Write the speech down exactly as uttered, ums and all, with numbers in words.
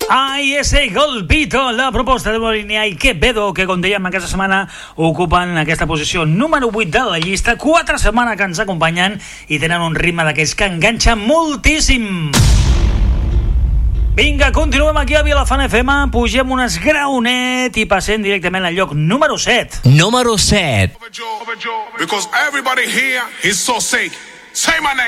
Ai, ese golpito, la proposta de Molinia i Quevedo, que com dèiem aquesta setmana ocupen aquesta posició número vuit de la llista. Quatre setmanes que ens acompanyen i tenen un ritme d'aquells que enganxa moltíssim. Vinga, continuem aquí a Vilafant F M, pugem un esgraonet i passem directament al lloc número set. Número set. Because everybody here is so sick. Say my name.